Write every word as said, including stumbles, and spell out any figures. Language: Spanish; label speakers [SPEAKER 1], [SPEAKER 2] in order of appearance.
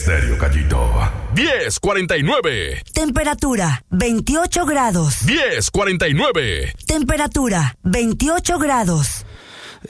[SPEAKER 1] Estéreo Gallito.
[SPEAKER 2] diez cuarenta y nueve.
[SPEAKER 3] Temperatura veintiocho grados.
[SPEAKER 2] diez cuarenta y nueve.
[SPEAKER 3] Temperatura veintiocho grados.